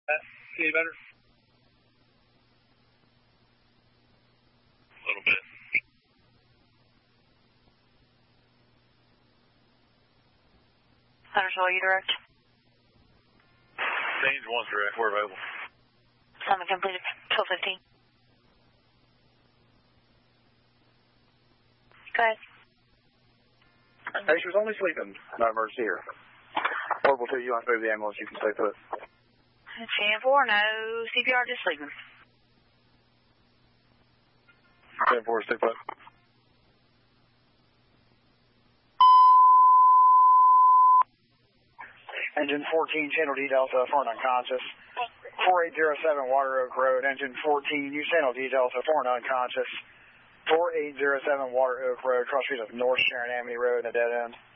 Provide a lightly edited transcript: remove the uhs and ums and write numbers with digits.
Any better? A little bit. Huntersville, you direct? Change 1's direct. We're available. Summon completed. 12:15. Go ahead. Hey, she was only sleeping. No emergency here. Portable 2, you want to move the ambulance, you can stay put. 10-4, no CPR, just sleeping. 10-4, stay put. Engine 14, channel D Delta, foreign unconscious. 4807 Water Oak Road, engine 14, use channel D Delta, foreign unconscious. 4807 Water Oak Road, cross street of North Sharon Amity Road, and a dead end.